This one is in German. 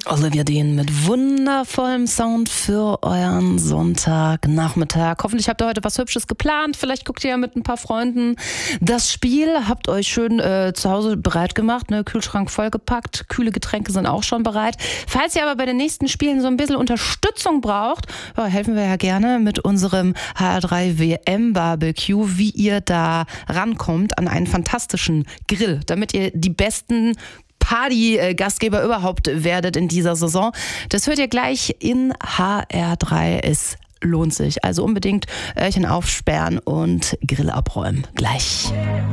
Olivia Dean mit wundervollem Sound für euren Sonntagnachmittag. Hoffentlich habt ihr heute was Hübsches geplant. Vielleicht guckt ihr ja mit ein paar Freunden das Spiel. Habt euch schön zu Hause bereit gemacht, ne? Kühlschrank vollgepackt. Kühle Getränke sind auch schon bereit. Falls ihr aber bei den nächsten Spielen so ein bisschen Unterstützung braucht, helfen wir ja gerne mit unserem HR3 WM Barbecue, wie ihr da rankommt an einen fantastischen Grill, damit ihr die besten Party-Gastgeber überhaupt werdet in dieser Saison. Das hört ihr gleich in HR3. Es lohnt sich. Also unbedingt Öhrchen aufsperren und Grill abräumen. Gleich.